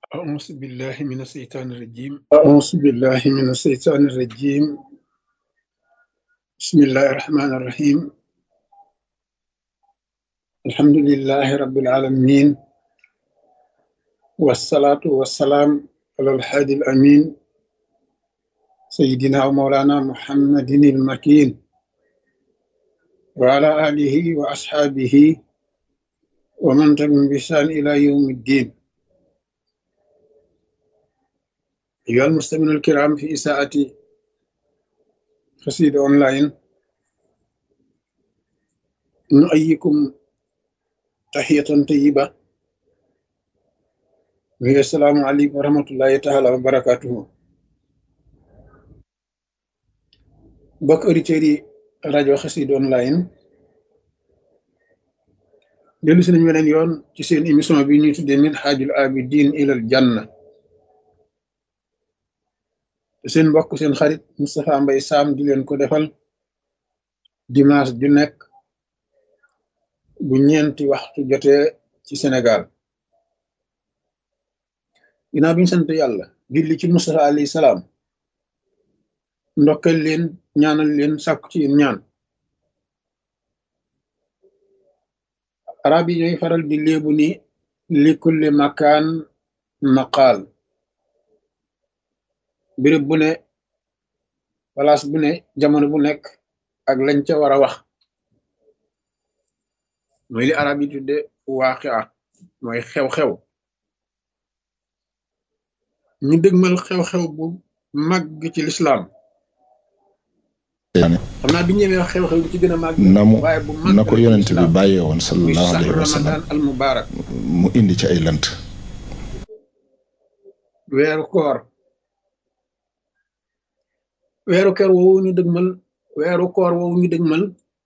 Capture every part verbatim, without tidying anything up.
أعوذ بالله من الشيطان الرجيم أعوذ بالله من الشيطان الرجيم بسم الله الرحمن الرحيم الحمد لله رب العالمين والصلاة والسلام على الحادي الأمين سيدنا ومولانا محمد المكين وعلى آله وأصحابه ومن تبعهم بإحسان إلى يوم الدين. أيها المستمعون الكرام، في إساءة قصيدة أونلاين نؤيكم تحية طيبة وهي السلام عليكم ورحمة الله تعالى وبركاته. بك أوديتيري راديو قصيدة أونلاين dellu si nañu weneen yoon ci seen émission bi ñuy tuddee Minhajul Abidin ilal Janna te seen mbokk seen xarit Moustapha Mbaye Sam di leen ko defal dimanche ju nekk bu ñeenti waxtu jotee ci Sénégal. ginnaaw bi ñu sant yàlla julli ci Moustapha alayhi salaam ndokkal leen ñaanal leen sàkku ci yéen ñaan. arab yi ñooy faral di léebu ni li kulli makaan maqaal, béréb bu ne place bu ne jamono bu nekk ak lañ ca war a wax mooy li arab yi tudde waaqia, mooy xew-xew. ñu dëgmal xew-xew bu màgg ci lislaam. xam naa bi ñëwee wax xew-xew bi ci gën a màgg na mu waaye bu màgg na ko yonent bi bàyyee woon muy sallallahu alayhi sahru wa sallam ramadan al mubarak, mu indi ci ay lënt. weeru koor. weeru koor woowu ñu dëgmal weeru koor woowu ñu dëgmal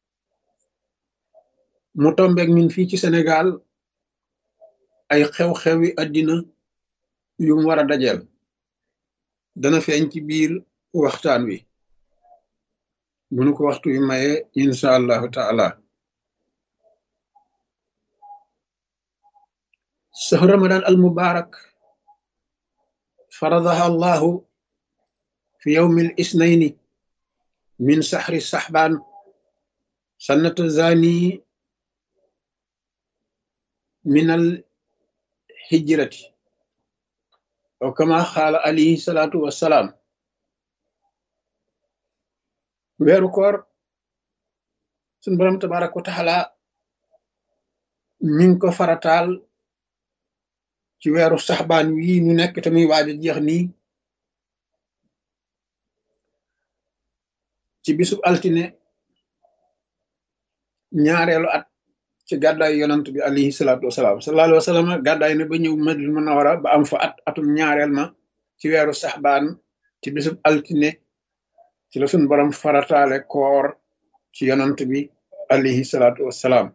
mu tombeek ñun fii ci Sénégal ay xew-xewi àddina yu mu war a dajeel dana feeñ ci biir waxtaan wi bu nu ko waxtu wi maye insha allahu taala. sahru ramadan al mubarak faradaha allahu fi yawmi al isnayni min sahri sahban sannata zani min al hijrati aw kama xaala alayhi salaatu wassalaam. weeru koor suñ borom tabaraka wa taala mi ngi ko farataal ci weeru saxbaan wii ñu nekk te muy waaj a jeex nii ci bisub altine ñaareelu at ci gàddaay yonant bi alayhi salaatu wasalaam. sallallahu alayhi wa sallam gàddaay na ba ñëw Madina Munawara ba am fa at atum ñaareel ma ci weeru saxbaan ci bisub altine ci la suñ borom farataale koor ci yonant bi alayhi salaatu wasalaam.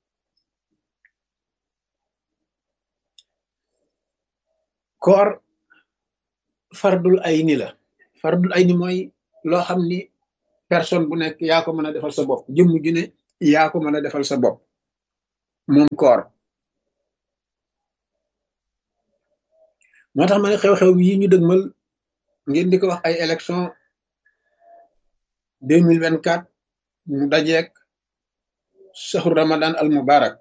koor fardul ayni la. fardul ayni mooy loo xam ni personne bu nekk yaa ko mën a defal sa bopp, jëmm ju ne yaa ko mën a defal sa bopp moom koor. moo tax ma ne xew-xew yi ñu dëgmal ngeen di ko wax ay élection deux mille vingt quatre mu dajeek sahru ramadan al mubarak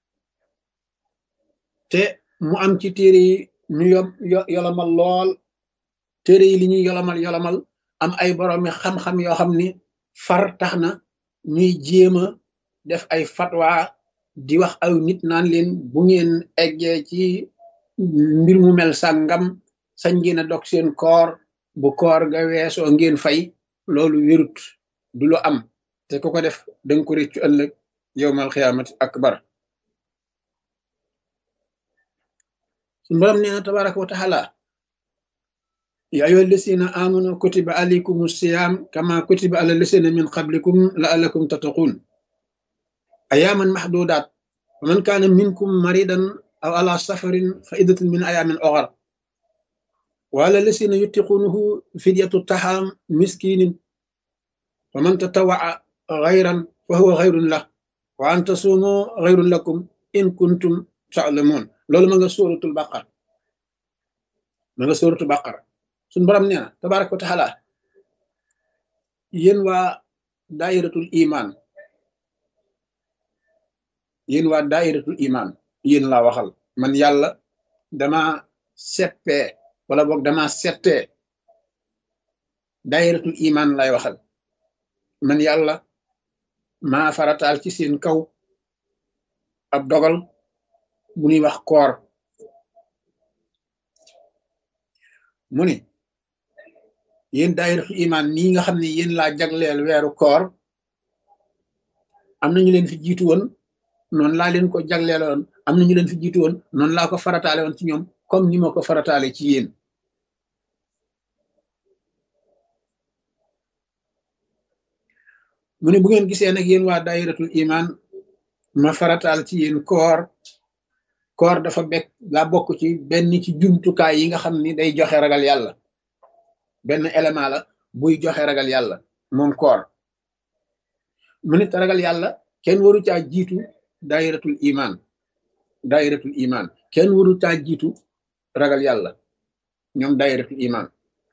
te mu am ci téere yi ñu yom yo- yolamal lool. téere yi li ñuy yolamal yolamal am ay boroomi xam-xam yoo xam ni far tax na ñuy jéema def ay fatwa di wax aw nit naan leen bu ngeen eggee ci mbir mu mel sàngam sañ ngeen a dog seen koor, bu koor ga weesoo ngeen fay. loolu wérut, du lu am, te ku ko def danga ko réccu ëllëg yowmal xiyaamati akbar. suñu borom nee na tabaraka wa taala ya ayyuha lasina amanu kutiba alaykum siyam kama kutiba ala lasina min qablikum la'allakum tattaqun ayaman mahdudat wa man kana minkum maridan aw ala safarin fa iddatun min ayamin ukhar wa ala lasina yutiqunahu fidyatu taham miskinin wa man tatawaa ghayran fa huwa ghayrun lah wa an tasumu ghayrun lakum in kuntum ta'lamun. loolu ma nga suratul baqara ma nga sóoratu baqara suñ borom nee na tabaraka wa taala yéen waa daayiratul iman yéen waa daayiratul iman yéen laa waxal man yàlla dama seppee wala boog dama settee daayiratul iman lay waxal man yàlla maa farataal ci seen kaw ab dogal bu ñuy wax koor mu ni yéen daayiratul iman nii nga xam ne yéen laa jagleel weeru koor am na ñu leen fi jiitu woon noonu laa leen ko jagleeloon am na ñu leen fi jiitu woon noonu laa ko farataale woon ci ñoom comme ni ma ko farataale ci yéen mu ne bu ngeen gisee nag yéen waa daayiratul iman ma farataal ci yéen koor koor dafa bekk daa bokk ci benn ci jumtukaay yi nga xam ni day joxe ragal yàlla benn élément la buy joxe ragal yàlla moom koor mu ne te ragal yàlla kenn waru caa jiitu daayiratul iman daayiratul iman kenn waru caa jiitu ragal yàlla ñoom daayiratul iman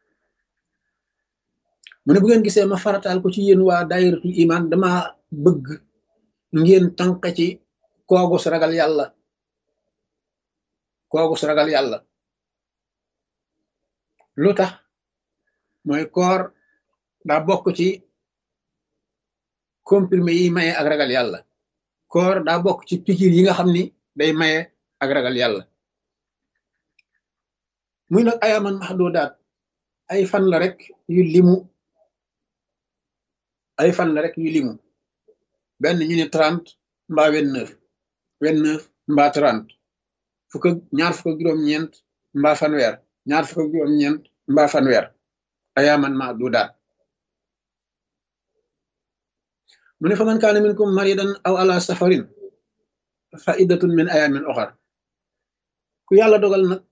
mu ne bu ngeen gisee ma farataal ko ci yéen waa daayiratul iman dama bëgg ngeen tànq ci koogus ragal yàlla koogus ragal yàlla lu tax mooy koor daa bokk ci comprimé yi maye ak ragal yàlla koor daa bokk ci pikir yi nga xam ni day maye ak ragal yàlla muy nag ayaman mahdudaat ay fan la rek yu limu ay fan la rek yu limu benn ñu ne trente mbaa vingt-neuf vingt-neuf mbaa trente fukk ak ñaar fukk ak juróom-ñeent mbaa fanweer ñaar fukk ak juróom-ñeent mbaa fanweer ayaman mahdudaat mu ne fa man kaana minkum maridan aw ala safarin fa iddatun min ayamin oxar ku yàlla dogal nag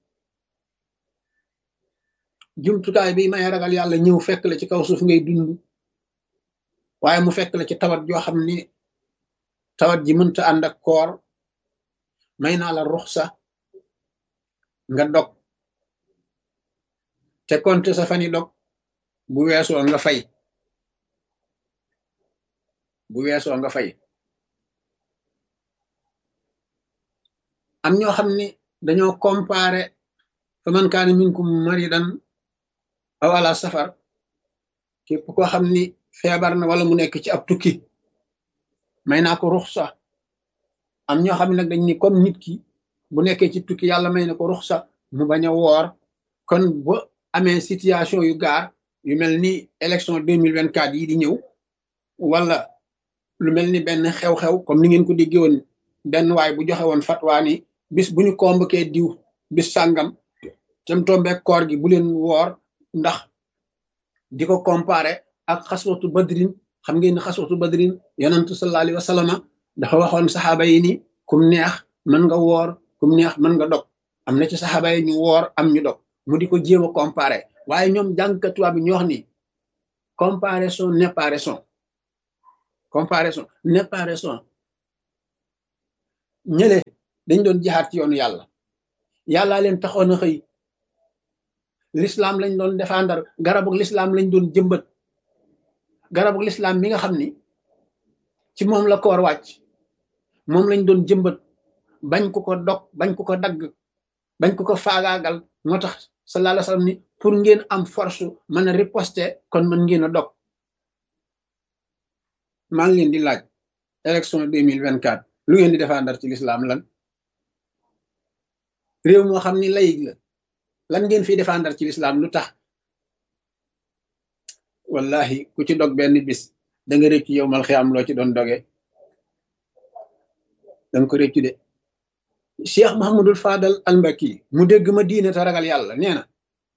jumtukaay bi may ragal yàlla ñëw fekk la ci kaw suuf ngay dund waaye mu fekk la ci tawat joo xam ni tawat ji mënta ànd ak koor may naa la ruxsa nga dog te konte sa fani dog bu weesoo nga fay bu weesoo nga fay am ñoo xam ni dañoo comparé fa man kaana minkum maridan aw ala safar képp koo xam ni feebar na wala mu nekk ci ab tukki may naa ko ruxsa am ñoo xam ne nag dañ ni comme nit ki bu nekkee ci tukki yàlla may na ko ruxsa mu bañ a woor kon bu amee situation yu gaar yu mel ni élection deux mille vingt quatre yi di ñëw wala lu mel ni benn xew-xew comme ni ngeen ko déggee woon benn waay bu joxe woon fatwa ni bis bu ñu convoqué diw bis sàngam tem tombeek koor gi bu leen woor ndax di ko comparé ak xaswatu badrin xam ngeen ni xaswatu badrin yonentu sallallahu alayhi wa sallam dafa waxoon saxaaba yi ni kum neex mën nga woor kum neex mën nga dog am na ci saxaaba yi ñu woor am ñu dog mu di ko jéem a comparé waaye ñoom jàngkatuwaa bi ñu wax ni comparaison n'est pas raison comparaison n'est pas raison ñële dañ doon jihaat ci yoonu yàlla yàllaa leen taxoon a xëy l'islam lañ doon défendre garabug l'islam lañ doon jëmbat garabug l'islam mi nga xam ni ci moom la koor wàcc moom lañ doon jëmbat bañ ko ko dog bañ ko ko dagg bañ ko ko faagaagal moo tax sallallahu alayhi wa sallam ni pour ngeen am force mën a riposter kon mën ngeen a dog maa ngi leen di laaj élection deux mille vingt quatre lu ngeen di défendre ci l'islam lan réew moo xam ni laïc la lan ngeen fi défendre ci l'islam lu tax wallahi ku ci dog benn bis da nga rëccu yow mal xiyaam loo ci doon doge da nga ko rëccu de Cheikh Mahamadul Fadal al-Mbaki mu dégg ma diine te ragal yàlla nee na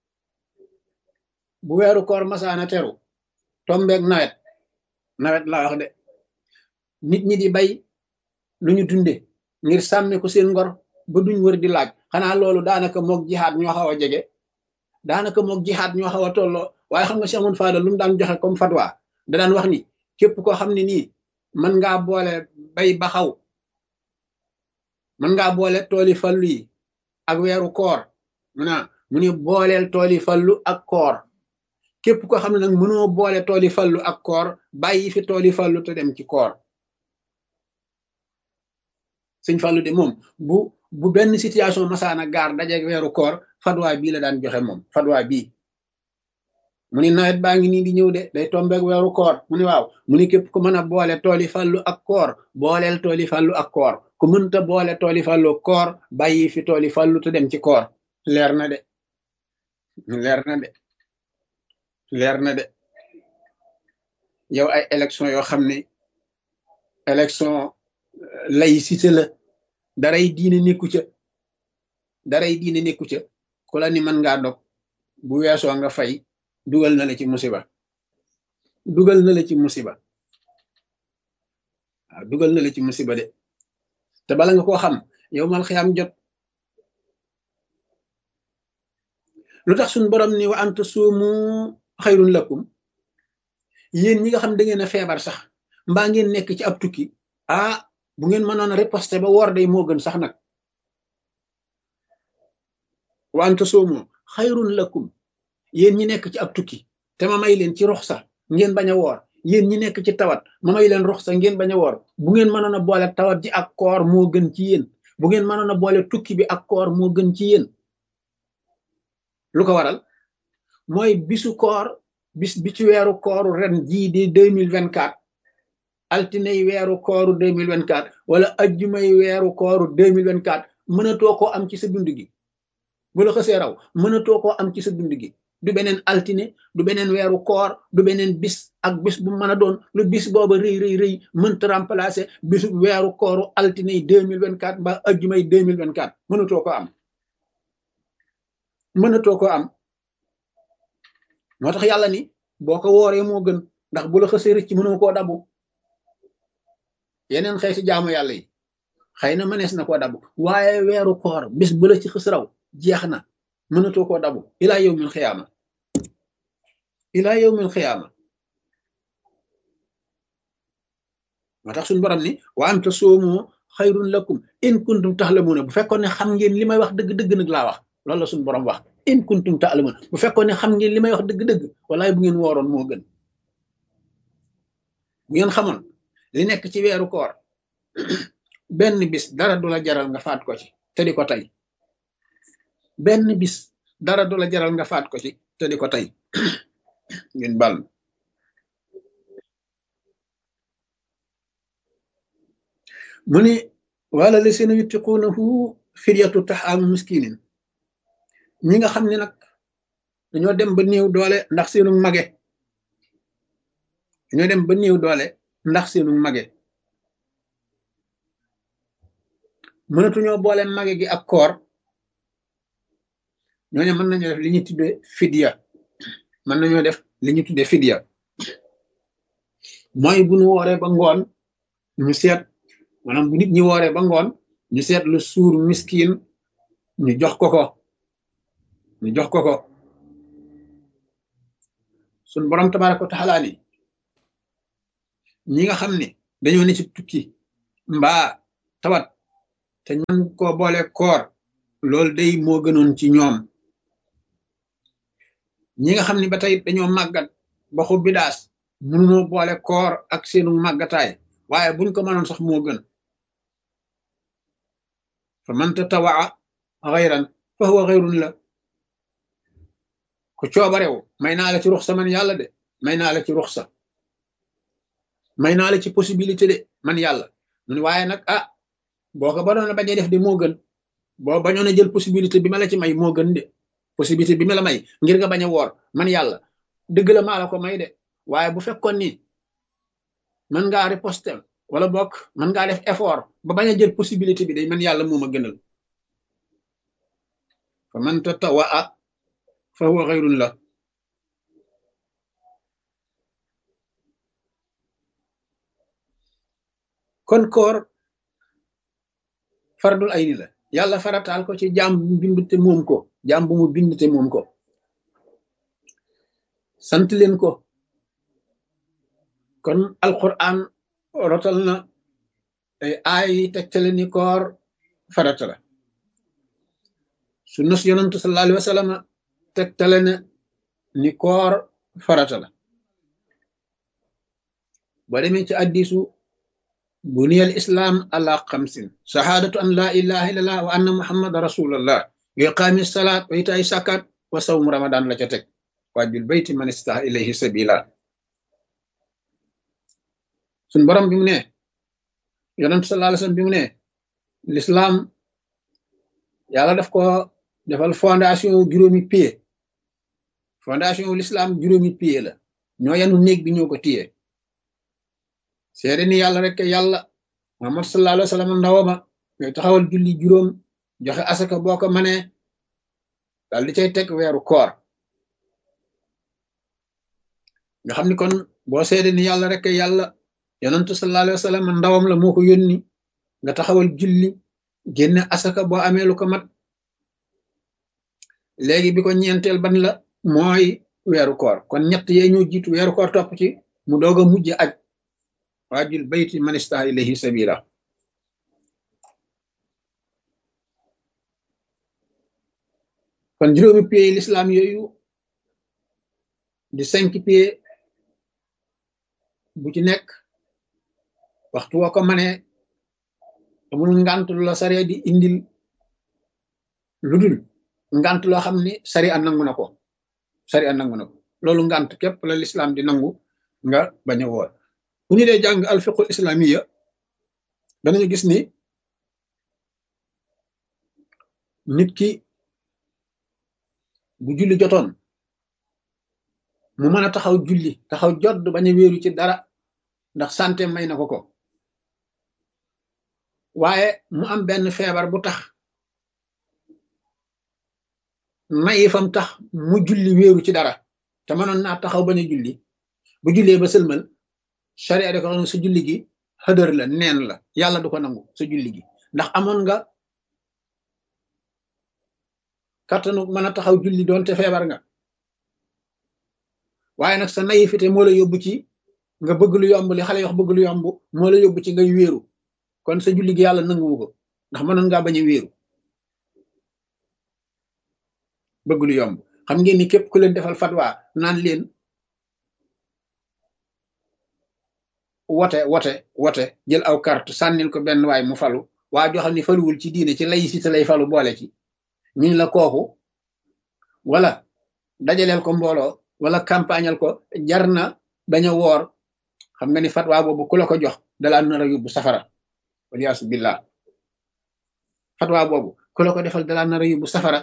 bu weeru koor masaana teru tombeeg nawet nawet laa wax de nit ñi di bay lu ñu dunde ngir sàmme ko seen ngor ba duñ wër di laaj xanaa loolu daanaka moog jihaad ñoo xaw a jege daanaka moog jihaad ñoo xaw a tolloo waaye xam nga Cheikh Mahamadul Fadal lu mu daan joxe comme fatwa da daan wax ni képp koo xam ne nii mën ngaa boole bay ba xaw mën ngaa boole tooli fallu yi ak weeru koor mu naa mu ne booleel tooli fallu ak koor képp ko xam ne nag mënoo boole tooli fallu ak koor bàyyi fi tooli fallu te dem ci koor sëñ Fallu de moom bu bu benn situation masaana gaar dajeeg weeru koor fatwa bii la daan joxe moom fatwa bii mu ni nawet baa ngi nii di ñëw de day tombeeg weeru koor mu ni waaw mu ni képp ku mën a boole tooli fallu ak koor booleel tooli fallu ak koor ku mënta boole tooli fallu koor bàyyi fi tooli fallu te dem ci koor leer na de leer na de leer na de yow ay élection yoo xam ne élection laïcité la daray diine nekku ca daray diine nekku ca ku la ni mën ngaa dog bu weesoo nga fay dugal na la ci musiba dugal na la ci musiba waaw dugal na la ci musiba de te bala nga koo xam yow mal xiyaam jot lu tax suñ borom ni wa anta suumu xayrun lakum yéen ñi nga xam da ngeen a feebar sax mbaa ngeen nekk ci ab tukki ah bu ngeen mënoon a riposte ba woor day moo gën sax nag wa anta suumu xayrun lakum yéen ñi nekk ci ab tukki te ma may leen ci ruxsa ngeen bañ a woor yéen ñi nekk ci tawat ma may leen ruxsa ngeen bañ a woor bu ngeen mënoon a boole tawat ji ak koor moo gën ci yéen bu ngeen mënoon a boole tukki bi ak koor moo gën ci yéen lu ko waral mooy bisu koor bis bi ci weeru kooru ren jii di deux mille vingt quatre altinay weeru kooru deux mille vingt quatre wala ajjumay weeru kooru deux mille vingt quatre mënatoo koo am ci sa dund gi bu la xësee raw mënatoo koo am ci sa dund gi du beneen altine du beneen weeru koor du beneen bis ak bis bu mën a doon lu bis booba rëy rëy rëy mënta remplacer bisu weeru kooru altine yi deux mille vingt quatre ba ajjumay deux mille vingt quatre mënatoo ko am mënatoo ko am moo tax yàlla ni boo ko wooree moo gën ndax bu la xësee rëcc mënoo koo dabu yeneen xëy si jaamu yàlla yi xëy na mënees na koo dabu waaye weeru koor bis bu la ci xës raw jeex na mënatoo koo dabu ilaa yawmil xiyaama ilaa yawmil xiyaama moo tax suñu borom ni wa anta soomu xayrun lakum in kuntum taxlamuuna bu fekkoon ne xam ngeen li may wax dëgg-dëgg nag laa wax loolu la suñu borom wax in kuntum taxlamuuna bu fekkoon ne xam ngeen li may wax dëgg-dëgg walaay bu ngeen wooroon moo gën bu ngeen xamoon li nekk ci weeru koor benn bis dara du la jaral nga faat ko ci te di ko tey benn bis dara du la jaral nga faat ko ci te di ko tey ngeen bal mu ni wala li seen yutiquunahu fidyatu taxaamu miskinin ñi nga xam ne nag dañoo dem ba néew doole ndax seenu mage dañoo dem ba néew doole ndax seenu mage mënatuñoo boole mage gi ak koor ñooñu mën nañoo def li ñu tuddee fidya mën nañoo def li ñu tuddee fidya mooy bu ñu wooree ba ngoon ñu seet maanaam bu nit ñi wooree ba ngoon ñu seet lu suur miskin ñu jox ko ko ñu jox ko ko suñ borom tabaraka wa taala ni ñi nga xam ne dañoo ne ci tukki mbaa tawat te ñan koo boole koor loolu day moo gënoon ci ñoom ñi nga xam ne ba tey dañoo màggat ba xub bi daas mënunoo boole koor ak seenu màggataay waaye buñ ko mënoon sax moo gën fa man tatawaa xayran fa huwa xayrun la ku coobarew may naa la ci ruxsa man yàlla de may naa la ci ruxsa may naa la ci possibilité de man yàlla mun waaye nag ah boo ko badoon a bañ a def de moo gën boo bañoon a jël possibilité bi ma la ci may moo gën de possibilité bi ma la may ngir nga bañ a woor man yàlla dëgg la maa la ko may de waaye bu fekkoon ni mën ngaa riposter wala bokk mën ngaa def effort ba bañ a jël possibilité bi de man yàlla moo ma gënal fa man tatawaa fa huwa xayrun la kon koor fardul ayni la yàlla farataal ko ci jaam bu mu bind te moom ko jaam bu mu bind te moom ko sant leen ko kon alquran rotal na ay aay yi tegtale ni koor farata la sunna si yonantu sallallahu alayhi wa sallam tegtale ne ni koor farata la boo demee ci addisu buniyal islam ala xamsin shahadatu an la ilaha illallah wa anna muhammad rasulullah wa iqaami salaat wa itaay sakat wa sawmu ramadan la ca teg waajul bayti man istaha ilayhi sabila suñ borom bi mu ne yonent sallallahu alayhi wasallam bi mu ne l'islam yàlla daf ko defal fondation juróomi pied fondation wu l'islam juróomi pied la ñoo yanu néeg bi ñoo ko téye seede ni yàlla rek yàlla Muhammad sallallahu alayhi wasallam ndawama ngay taxawal julli juróom joxe asaka boo ko manee daal di cay teg weeru koor nga xam ni kon boo seede ni yàlla rek yàlla yonentu sallallahu alayhi wasallam ndawam la moo ko yónni nga taxawal julli génne asaka boo amee lu ko mat léegi bi ko ñeenteel ban la mooy weeru koor kon ñett yee ñoo jiitu weeru koor topp ci mu doog a mujj aj waajul bayti man istaha ilayhi sabila kon juróomi pieds l'islam yooyu di cinq pieds bu ci nekk waxtu woo ko manee amul ngant lu la sare di indil lu dul ngant loo xam ni sari a nangu na ko sari a nangu na ko loolu ngant képp la l'islam di nangu nga bañ a woor bu ñu dee jàng alfiqul islamiya danañu gis ni nit ki bu julli jotoon mu mën a taxaw julli taxaw jodd bañ a wéeru ci dara ndax santé may na ko ko waaye mu am benn feebar bu tax mayi fam tax mu julli wéeru ci dara te mënoon naa taxaw bañ a julli bu jullee ba sëlmal charia da ko xam ne sa julli gi xëdër la neen la yàlla du ko nangu sa julli gi ndax amoon nga kattanu mën a taxaw julli doonte feebar nga waaye nag sa naïveté moo la yóbbu ci nga bëgg lu yomb li xale yi wax bëgg lu yomb moo la yóbbu ci ngay wéeru kon sa julli gi yàlla nanguwu ko ndax mënoon ngaa bañ a wéeru bëgg lu yomb xam ngeen ni képp ku leen defal fatwa naan leen wote wote wote jël aw carte sànnil ko benn waay mu falu waa joo xam ne faluwul ci diine ci laïcité lay falu boole ci ñuñ la kooku wala dajaleel ko mbooloo wala campagnal ko jar na bañ a woor xam nga ni fatwa boobu ku la ko jox dalaa nar a yóbbu safara waliyaasu billah fatwa boobu ku la ko defal dalaa nar a yóbbu safara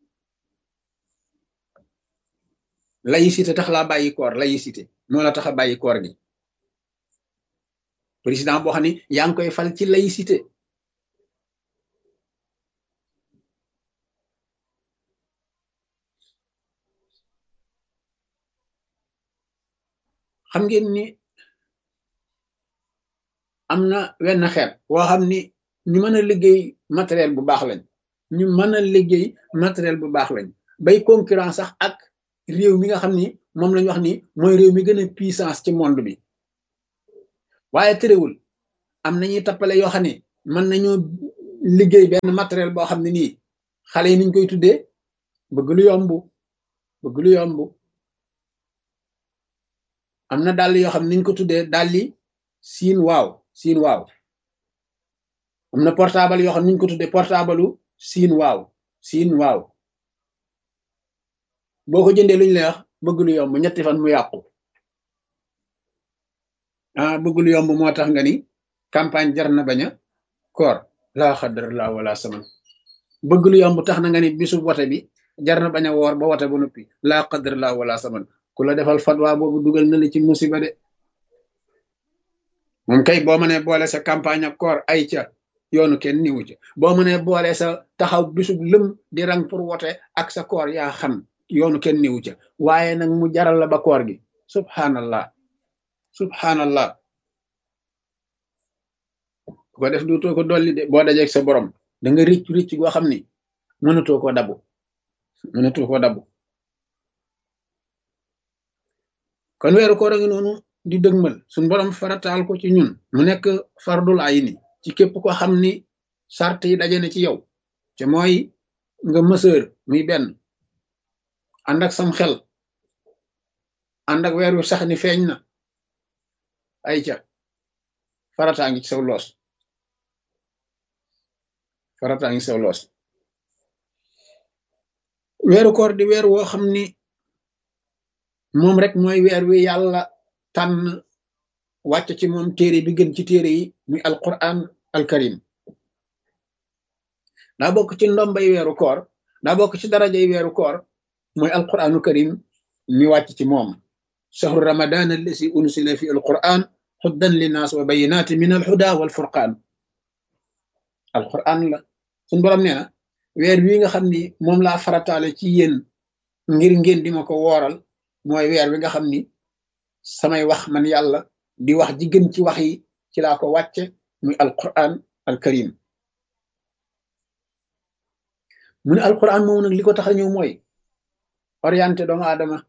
laïcité tax laa bàyyi koor laïcité moo la tax a bàyyi koor gi président boo xam ne yaa ngi koy fal ci laïcité xam ngeen ni am na wenn xeet woo xam ni ñu mën a liggéey matériel bu baax lañ ñu mën a liggéey matériel bu baax lañ bay concurrence sax ak réew mi nga xam ni moom lañ wax ni mooy réew mi gën a puissance ci monde bi waaye terewul am nañuy tappale yoo xam ne mën nañoo liggéey benn matériel boo xam ne nii xale yi niñ koy tuddee bëgg lu yomb bëgg lu yomb am na dàll yoo xam ne niñ ko tuddee dàlli siin waaw siin waaw am na portable yoo xam ne niñ ko tuddee portable siin waaw siin waaw boo ko jëndee luñ lay wax bëgg lu yomb ñetti fan mu yàqu ah bëgg lu yomb moo tax nga ni campagne jar na bañ a koor laa xadar laa wala saman bëgg lu yomb tax na nga ni bisu wote bi jar na bañ a woor ba wote ba noppi laa xadar laa wala saman ku la defal fatwa boobu dugal na la ci musiba de moom kay boo mënee boole sa campagne ak koor ay ca yoonu kenn niwu ca boo mënee boole sa taxaw bisub lëm di rang pour wote ak sa koor yaa xam yoonu kenn niwu ca waaye nag mu jaral la ba koor gi subhanallah subhanallah bu ko def duutoo ko dolli de boo dajeeg sa borom da nga ricc ricc goo xam ni mënatoo koo dabu mënatoo koo dabu kon weeru koor a ngi noonu di dëgmal suñ borom farataal ko ci ñun mu nekk fardul ayni ci képp ko xam ni sart yi daje na ci yow te mooy nga mësër muy benn ànd ak sam xel ànd ak weer wi sax ni feeñ na ay ca farataa ngi ci saw loos farataa ngi ci saw loos weeru koor di weer woo xam ni moom rek mooy weer wi yàlla tànn wàcc ci moom téere bi gën ci téere yi muy alquran alkarim daa bokk ci ndombay weeru koor daa bokk ci darajay weeru koor mooy alquranu karim mi wàcc ci moom shahru ramadan allasi unsila fi alquran huddan linnaas wa bayinati min alhuda walfurqaan alquran la suñ borom nee na weer wi nga xam ni moom laa farataale ci yéen ngir ngeen di ma ko wooral mooy weer wi nga xam ni samay wax man yàlla di wax ji gën ci wax yi ci laa ko wàcce muy alquran alkarim mu ne alquran moom nag li ko tax a ñëw mooy orienté doomu aadama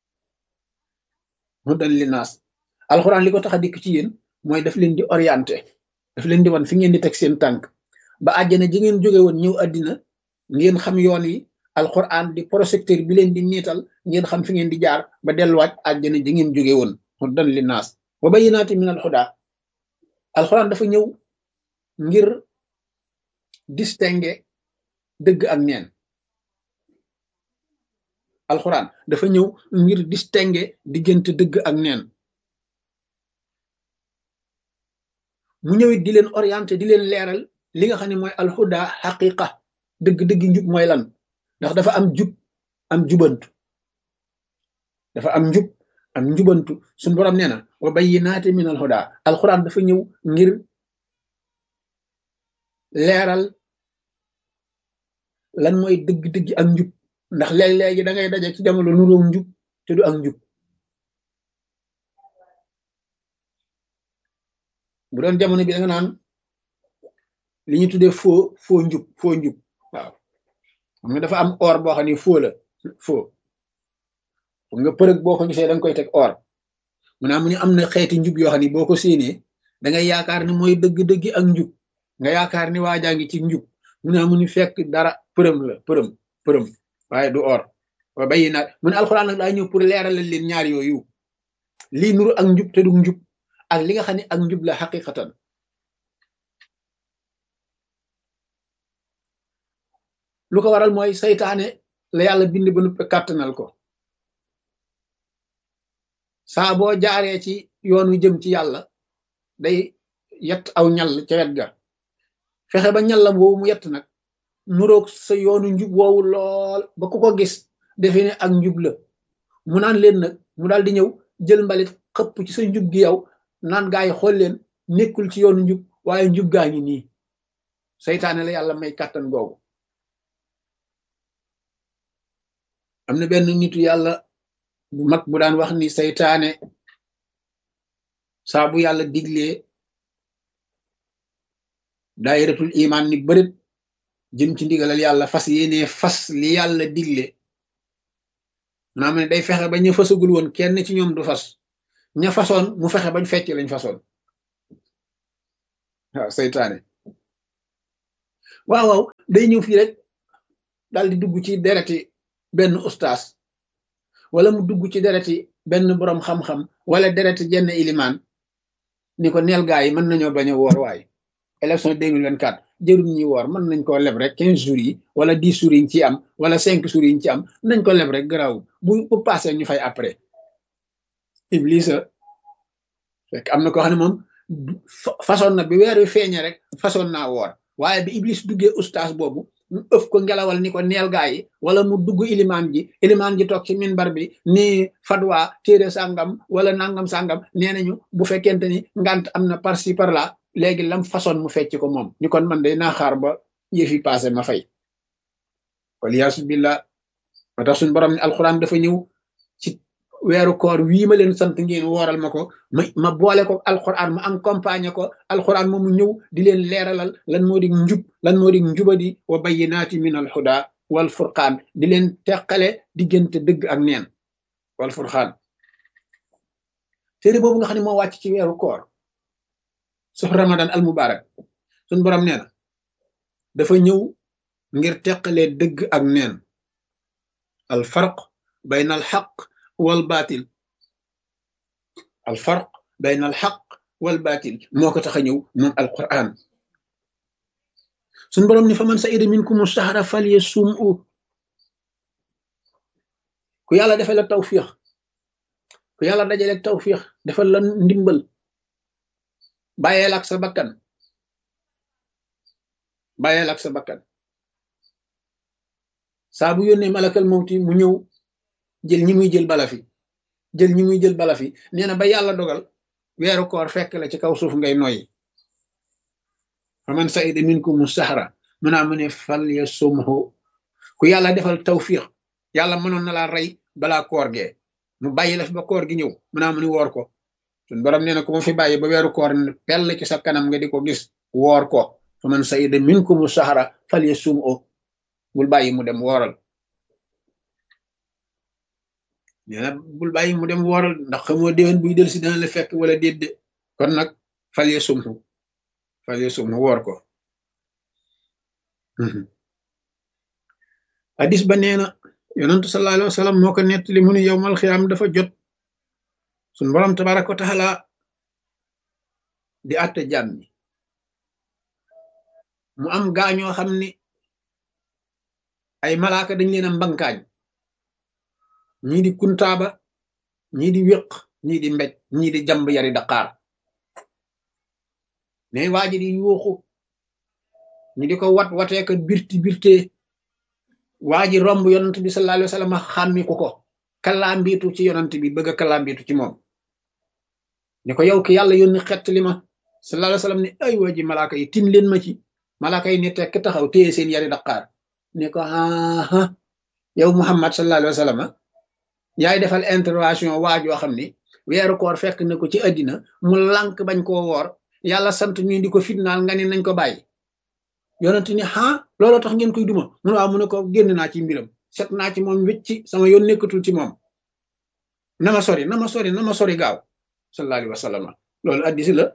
hudan linnaas alquran li ko tax a dikk ci yéen mooy daf leen di orienté daf leen di wan fi ngeen di teg seen tànk ba àjjana ji ngeen jóge woon ñëw àddina ngeen xam yoon yi alquran di projecteur bi leen di niital ngeen xam fi ngeen di jaar ba delluwaat àjjana ji ngeen jóge woon hudan linnaas wa bayyinaati min alhuda alquran dafa ñëw ngir distinguer dëgg ak neen alquran dafa ñëw ngir distinguer diggante dëgg ak neen mu ñëwit di leen orienté di leen leeral li nga xam ne mooy alhuda xaqiqa dëgg-dëgg njub mooy lan ndax dafa am jub am jubantu dafa am njub am njubantu suñu borom nee na wa bayyinaati min alhuda alquran dafa ñëw ngir leeral lan mooy dëgg-dëgg ak njub ndax léeg-léegi da ngay daje ci jamono nuróom njub te du ak njub bu doon jamono bi da nga naan li ñu tuddee faux faux njub faux njub waaw xam nga dafa am or boo xam ne faux la faux xam nga përëg boo ko gisee da nga koy teg or mu naa mu ne am na xeeti njub yoo xam ne boo ko séenee da ngay yaakaar ni mooy dëgg-dëgg ak njub nga yaakaar ni waajaa ngi ci njub mu naa mu ni fekk dara përëm la përëm përëm waaye du or wa bayyinaat mu ne alxuraan nag daa ñëw pour leeralal leen ñaar yooyu lii nuru ak njub te du njub ak li nga xam ne ak njub la xaqiqatan lu ko waral mooy saytaane la yàlla bind ba nuppe kàttanal ko saa boo jaaree ci yoon wi jëm ci yàlla day yett aw ñal ca wet ga fexe ba ñallam woowu mu yett nag nuroog sa yoonu njub woowu lool ba ku ko gis defe ne ak njub la mu naan leen nag mu daal di ñëw jël mbalit xëpp ci sa njub gi yow naan gaa yi xool leen nekkul ci yoonu njub waaye njub gaa ngi nii saytaane la yàlla may kàttan googu am na benn nitu yàlla bu mag bu daan wax ni saytaane saa bu yàlla diglee daayiratul iman ni bërit jëm ci ndigalal yàlla fas yéene fas li yàlla digle naa ma ne day fexe ba ñu fasagul woon kenn ci ñoom du fas ña fasoon mu fexe bañ fecc lañ fasoon waaw saytaane waaw waaw day ñëw fii rek daal di dugg ci dereti benn ustaas wala mu dugg ci dereti benn boroom xam-xam wala dereti jenn ilimaan ni ko neel gaa yi mën nañoo bañ a woor waaye élection deux mille vingt-quatre jërul ñuy woor mën nañ koo leb rek quinze jours yi wala dix jours yi ñu ci am wala cinq jours yi ñu ci am nañ ko leb rek garaawul bu bu passé ñu fay après Iblisa fekk am na koo xam ne moom façon na bi weer wi feeñe rek façon naa woor waaye bi Iblis duggee ustaas boobu mu ëf ko ngelawal ni ko neel gaa yi wala mu dugg ilimaan ji ilimaan ji toog ci minbar bi ni fatwa téere sàngam wala nangam sàngam nee nañu bu fekkente ni ngant am na par ci par là léegi lam façon mu fecc ko moom ñu kon man day naa xaar ba yëf yi passé ma fay waliyaasu billah moo tax suñu borom ne alxuraan dafa ñëw ci weeru koor wii ma leen sant ngeen wooral ma ko ma ma boole ko alxuraan ma accompagner ko alxuraan moomu ñëw di leen leeralal lan moo di njub lan moo di njubadi wa bayyinaati min alhuda wal furqaan di leen teqale diggante dëgg ak neen wal furqaan téere boobu nga xam ne moo wàcc ci weeru koor suuf ramadan al mubarak suñ borom nee na dafa ñëw ngir teqalee dëgg ak neen al farq bayna al xaq wal baatil al farq bayna al xaq wal baatil moo ko tax a ñëw moom alquran suñ boroom ni fa man sa'ida minkum shahra falyasumhu ku yàlla defal la tawfiix ku yàlla dajale tawfiix defal la ndimbal bàyyeel ak sa bakkan bàyyeel ak sa bakkan saa bu yónnee malakal mawti mu ñëw jël ñi muy jël bala fi jël ñi muy jël bala fi nee na ba yàlla dogal weeru koor fekk la ci kaw suuf ngay noyyi fa man sa'ida minkum shahra mu naa mu ne falyasumhu ku yàlla defal tawfiix yàlla mënoon na laa rey balaa koor gee mu bàyyi la fi ba koor gi ñëw mu naa mu ni woor ko suñ borom nee na ku ma fi bàyyi ba weeru koor pell ci sa kanam nga di ko gis woor ko fa man sa'ida minkum shahra falyasumhu bul bàyyi mu dem wooral nee na bul bàyyi mu dem wooral ndax xamoo déwén buy del si dana la fekk wala déet de kon nag falyasumhu falyasumhu woor ko hadis ba nee na yonentu sallallahu alayhi wa sallam moo ko nettali mu ni yowmal xiyaam dafa jot suñ borom tabaraka wa taala di àtte jàmm ñi mu am gaañoo xam ni ay malaaka dañ leen a mbankaañ ñii di kuntaaba ñii di wéq ñii di mbéj ñii di jamb yari daqaar mais waa ji di yuuxu ñi di ko wat watee ko birti birtee waa ji romb yonent bi sallallahu alayhi wa sallam xàmmi ku ko kalaambiitu ci yonent bi bëgg a kalaambiitu ci moom ni ko yow ki yàlla yónni xett li ma sallallahu alayhi wa sallam ni ay waa ji malaaka yi tin leen ma ci malaaka yi ne tekk taxaw téye seen yari daqaar ne ko aa yow Muhammad sallallahu alayhi wa sallam yaay defal intervention waajoo xam ni weeru koor fekk na ko ci àddina mu lànk bañ koo woor yàlla sant ñu di ko fitnaal nga ne nañ ko bàyyi yonent ni ah looloo tax ngeen koy duma mu ne waaw mu ne ko génn naa ci mbiram set naa ci moom wécc sama yoon nekkatul ci moom na ma sori na ma sori na ma sori gaaw sallallahu alayhi wa sallam loolu addisi la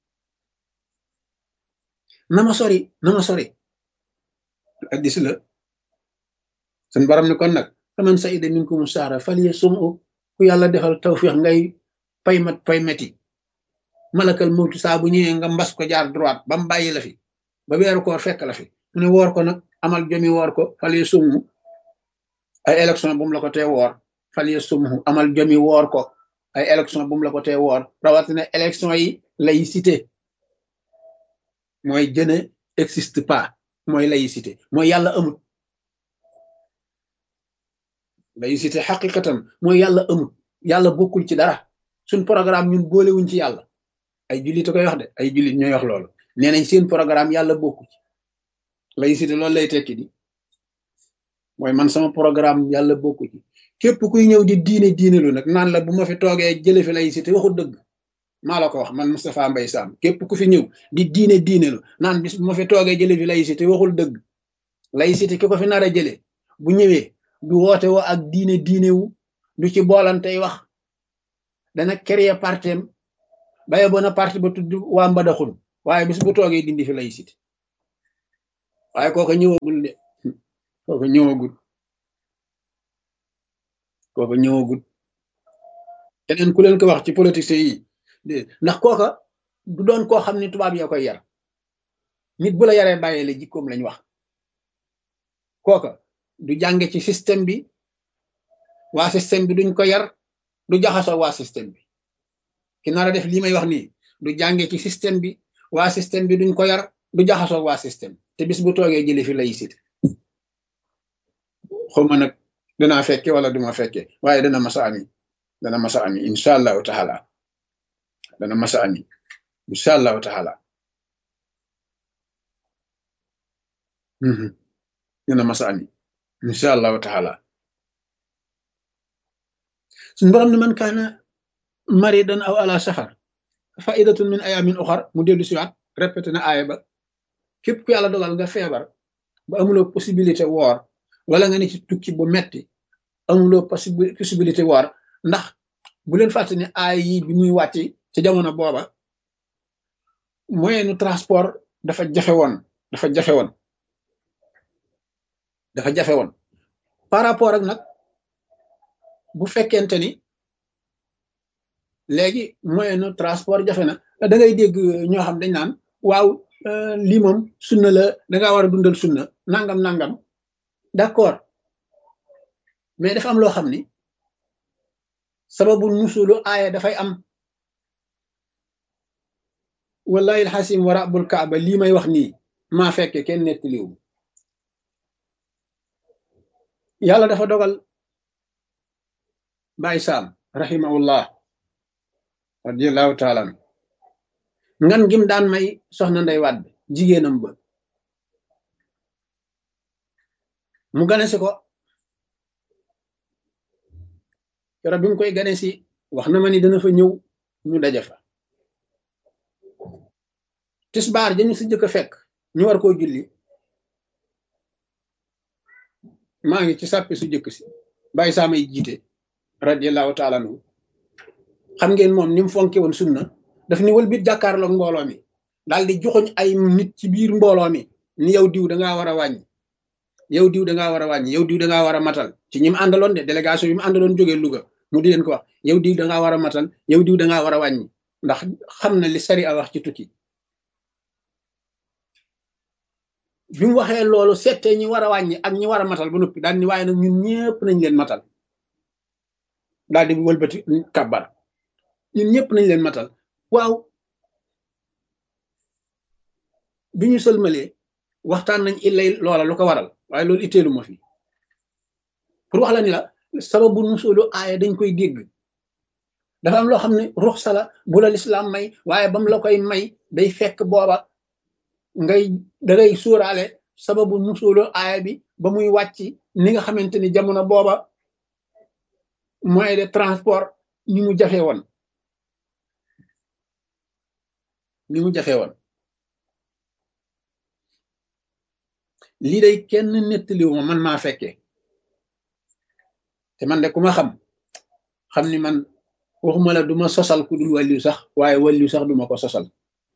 na ma sori na ma sori addisi la sun borom ni kon nag faman sa'ida minkum shahra falyasumhu ku yàlla defal tawfiix ngay pay mat pay meti malakal mawtu saa bu ñëwee nga mbas ko jaar droite ba mu bàyyi la fi ba weeru koor fekk la fi mu ne woor ko nag amal jomi woor ko falyasumhu ay élection bu mu la ko tee woor falyasumhu amal jomi woor ko ay élection bu mu la ko tee woor rawatina élection yi laïcité mooy jëne existe pas mooy laïcité mooy yàlla amut laïcité xaqiqatan mooy yàlla amut yàlla bokkul ci dara suñ programme ñun boolewuñ ci yàlla ay jullit a koy wax de ay jullit ñooy wax loolu nee nañ seen programme yàlla bokku ci laïcité loolu lay tekki di mooy man sama programme yàlla bokku ci képp kuy ñëw di diine diine lu nag naan la bu ma fi toogee jële fi laïcité waxul dëgg maa la ko wax man Moustapha Mbaye Sam képp ku fi ñëw di diine diine lu naan bis bu ma fi toogee jële fi laïcité waxul dëgg laïcité ki ko fi nar a jële bu ñëwee du woote woo ak diine diine wu du ci boolantey wax dana créer partem baye bona parti ba tudd waa mbadaxun waaye bis bu toogee dindi fi laïcité waaye kooka ñëwagul de kooka ñëwagul kooka ñëwagul keneen ku leen ko wax ci politicien yi de ndax kooka du doon koo xam ne tubaab yaa koy yar nit bu la yaree bàyyee la jikkoom lañ wax kooka du jànge ci système bi waa système bi duñ ko yar du jaxasoo waa système bi ki nar a def lii may wax nii du jànge ci système bi waa système bi duñ ko yar du jaxasoo waa système te bis bu toogee jële fi laïcité xawma nag danaa fekke wala duma fekke waaye dana masa ami dana masa ami insha allahu taala dana masa ami insha allahu taala dana masa ami insha allahu taala suñu borom ne man kaana maridan aw ala safar faidatun min ayamin uxar mu dellu siwaat répété na aaya ba képp ku yàlla dogal nga feebar ba amuloo possibilité woor wala nga ne ci tukki bu metti amuloo possibilité woor ndax bu leen fàtte ne aaya yi bi muy wàcc ci jamono booba moyenu transport dafa jafe woon dafa jafe woon dafa jafe woon par rapport ak nag bu fekkente ni léegi moyen de transport jafe na da ngay dégg ñoo xam dañ naan waaw lii moom sunna la da ngaa war a dundal sunna nangam nangam d'accord mais dafa am loo xam ni sababu nusulu aaya dafay am wallahi alxasim wa rabbul kaaba lii may wax nii maa fekke kenn nettaliwu yàlla dafa dogal Baay Saam rahimahullah radiallahu taala an ngan gim daan may soxna Ndey Wàdd jigéenam ba mu gane si ko keroog bi mu koy gane si wax na ma ni dana fa ñëw ñu daje fa tisbaar dañu si jëkk a fekk ñu war koo julli maa ngi ci sàppi su jëkk si Baay Saam ay jiite radiallahu taala anhu xam ngeen moom ni mu fonke woon sunna daf ni wël bit jàkkaarloog mbooloo mi daal di joxoñ ay nit ci biir mbooloo mi ni yow diw da ngaa war a wàññi yow diw da ngaa war a wàññi yow diw da ngaa war a matal ci ñi mu àndaloon de délégation yi mu àndaloon jógee Louga mu di leen ko wax yow diw da ngaa war a matal yow diw da ngaa war a wàññi ndax xam na li sari a wax ci tukki bi mu waxee loolu settee ñi war a wàññi ak ñi war a matal ba noppi daal ni waaye nag ñun ñëpp nañ leen matal daal di wëlbati kàbbar ñun ñëpp nañ leen matal waaw bi ñu sëlmalee waxtaan nañ illay loola lu ko waral waaye loolu itteelu ma fi pour wax la ni la sababu nusulu aaya dañ koy dégg dafa am loo xam ne ruxsa la bu la lislaam may waaye bam la koy may day fekk booba ngay dangay suuraale sababu nusulu aaya bi ba muy wàcc ni nga xamante ni jamono booba moyen de transport ni mu jafe woon ni mu jafe woon lii day kenn nettaliwu ma man maa fekkee te man de ku ma xam xam ni man waxuma la duma sosal ku dul wàlliw sax waaye wàlliw sax duma ko sosal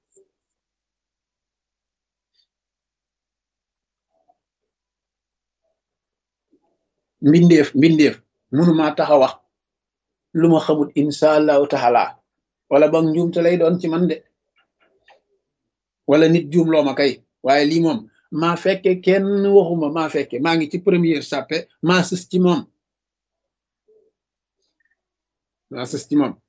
mbindeef mbindeef mënumaa taxa wax lu ma xamut insha allahu taala wala ba njuumte lay doon ci man de wala nit juum loo ma kay waaye lii moom maa fekke kenn waxuma maa fekke maa ngi ci première sàppe maa sës ci moom maa sës ci moom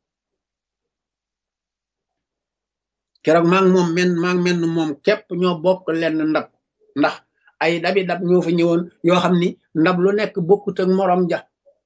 keroog maa ngi moom men maa ngi menn moom képp ñoo bokk lenn ndab ndax ay dabi dab ñoo fa ñëwoon yoo xam ni ndab lu nekk bokkut ak morom ja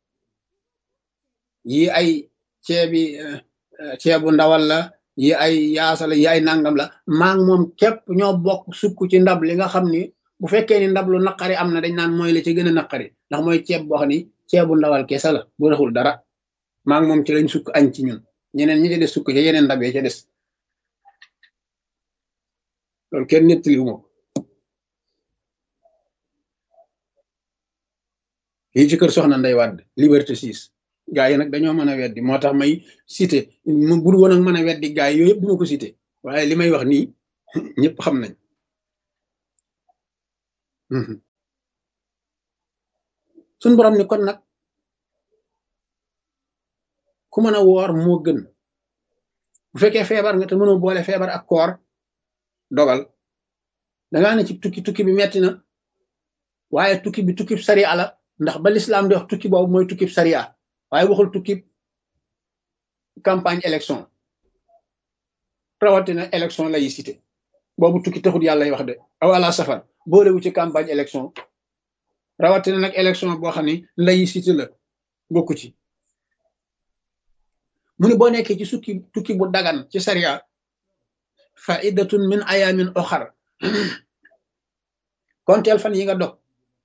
yi ay ceebi ceebu ndawal la yi ay yaasa la yi ay nangam la maa ngi moom képp ñoo bokk sukk ci ndab li nga xam ni bu fekkee ni ndab lu naqari am na dañ naan mooy la ci gën a naqari ndax mooy ceeb boo xam ni ceebu ndawal kese la bu raxul dara maa ngi moom ci lañ sukk añ ci ñun ñeneen ñi ci des sukk ci yeneen ndab yi ca des loolu kenn nettaliwu ma lii ci kër soxna Ndey Wàdd Liberté six gaa yi nag dañoo mën a weddi moo tax may cité mu bur woon ak mën a weddi gaa yi yooyu yëpp duma ko cité waaye li may wax nii ñëpp xam nañ suñ borom ni kon nag ku mën a woor moo gën bu fekkee feebar nga te mënoo boole feebar ak koor dogal dangaa ne ci tukki tukki bi metti na waaye tukki bi tukki sariya la ndax ba lislaam di wax tukki boobu mooy tukki sariya waaye waxul tukki campagne élection rawatina élection laïcité boobu tukki taxut yàlla wax de aw ala safar boolewu ci campagne élection rawatina nag élection boo xam ne laïcité la bokku ci mu ne boo nekkee ci sukki tukki bu dagan ci sariya faidatun min ayamin oxar konteel fan yi nga dog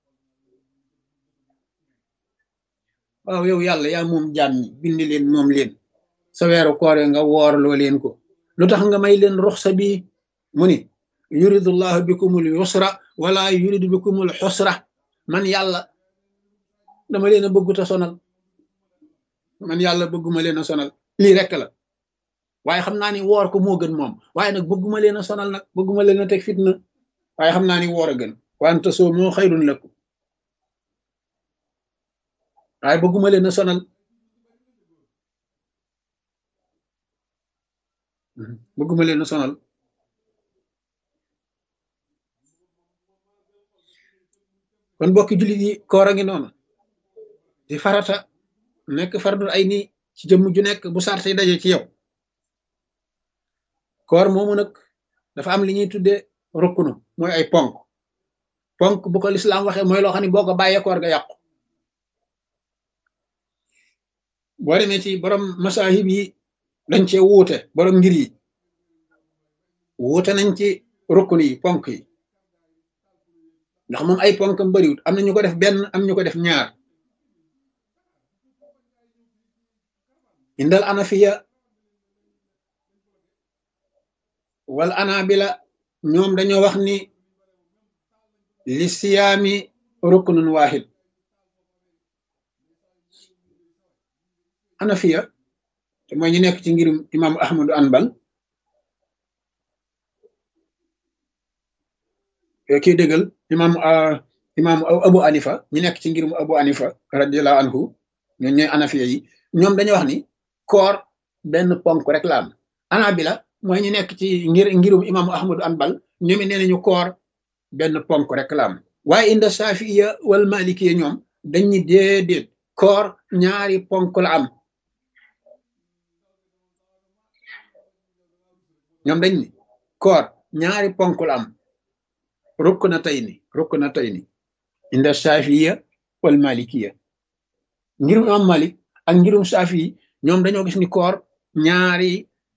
waaw yow yàlla yaa moom jaam ñi bind leen moom leen sa weeru koore nga woorloo leen ko lu tax nga may leen ruxsa bi mu ni yuridullahu bikumul yusra wala yuridu bikumul xusra man yàlla dama leen a bëggut a sonal man yàlla bëgguma leen a sonal lii rekk la waaye xam naa ni woor ko moo gën moom waaye nag bëgguma leen a sonal nag bëgguma leen a teg fitna waaye xam naa ni woor a gën wante soo moo xayrun lakum waaye bëgguma leen a sonal bëgguma leen a sonal kon bokki jullit yi koor a ngi noonu di farata nekk fardul ay nii ci jëmm ju nekk bu sarte daje ci yow koor moomu nag dafa am li ñuy tudde rukkunu mooy ay ponk ponk bu ko lislaam waxee mooy loo xam ne boo ko bàyyee koor ga yàqu boo demee ci borom masahib yi dañ cee wuute borom ngir yi wuute nañ ci rukkunu yi ponk yi ndax moom ay ponkam bariwut am na ñu ko def benn am ñu ko def ñaar indal anafiya wal anabila ñoom dañoo wax ni li siyaami ruknun wahid anafiya te mooy ñu nekk ci ngirum imam ahmadu anbal kii dëggal imam imam abu anifa ñu nekk ci ngirum abu anifa radiallahu anhu ñoo ñooy anafiya yi ñoom dañoo wax ni koor benn ponk rek la am anabila mooy ñu nekk ci ngir ngirum imaamu ahmadu anbal ñoom nee nañu koor benn ponk rek la am waaye inda safiya wal malikiya ñoom dañu déedéet koor ñaari ponk la am ñoom dañ ni koor ñaari ponk la am rukk na tey ni rukk na tey ni inda safiya wal malikiya ngirum imam malik ak ngirum safi ñoom dañoo gis ni koor ñaari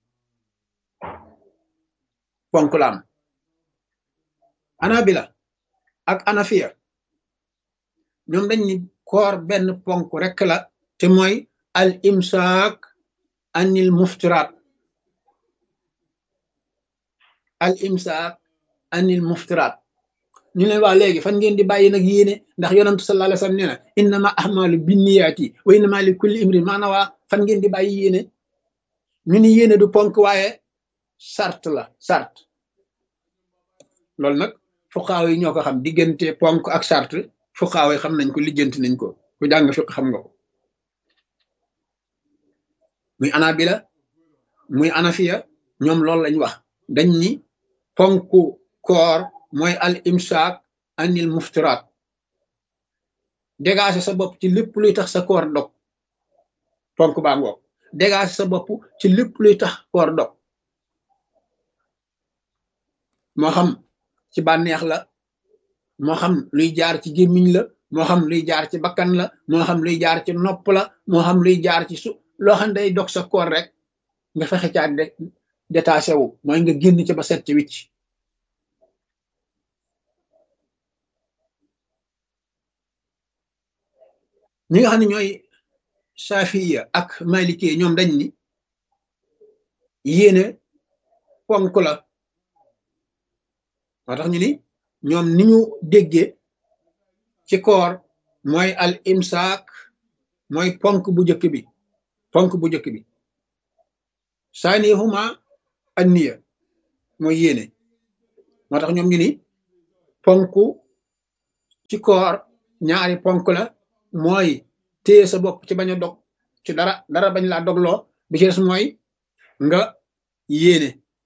ponk la am anabila ak anafiya ñoom dañ ni koor benn ponk rek la te mooy al imsaak anil muftiraat al imsaak anil muftiraat ñu leen wax léegi fan ngeen di bàyyi nag yéene ndax yonantu sallallahu alayhi wasallam nee na innama ahmalu binniyaati wa innama li kulli imrin maana waa fan ngeen di bàyyi yéene ñu ni yéene du ponk waaye sart la sart loolu nag fuqaaw yi ñoo ko xam diggante ponk ak sart fuqaaw yi xam nañ ko lijjanti nañ ko ku jàng fiq xam nga ko muy anabila muy anafiya ñoom loolu lañ wax dañ ni ponku koor mooy al imsaak anil muftiraat dégager sa bopp ci lépp luy tax sa koor dog ponk baa ngoog dégager sa bopp ci lépp luy tax koor dog moo xam ci bànneex la moo xam luy jaar ci gémmiñ la moo xam luy jaar ci bakkan la moo xam luy jaar ci nopp la moo xam luy jaar ci su loo xam day dog sa koor rek nga fexe caa détaché wu mooy nga génn ci ba set ci wicc ñi nga xam ne ñooy safiya ak maliki ñoom dañ ni yéene ponk la moo tax ñu ni ñoom ni ñu déggee ci koor mooy al imsaak mooy ponk bu njëkk bi ponk bu njëkk bi saanihuma an niya mooy yéene moo tax ñoom ñu ni ponk ci koor ñaari ponk la mooy téye sa bopp ci bañ a dog ci dara dara bañ laa dogloo bi ci des mooy nga yéene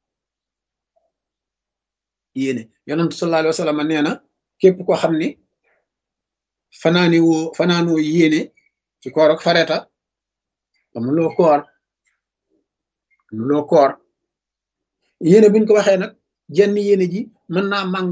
yéene yonent sallallahu alayhi wa sallam nee na képp koo xam ni fanaani woo fanaanoo yéene ci koor ak fareta amuloo koor amuloo koor yéene buñ ko waxee nag jenn yéene ji mën naa màng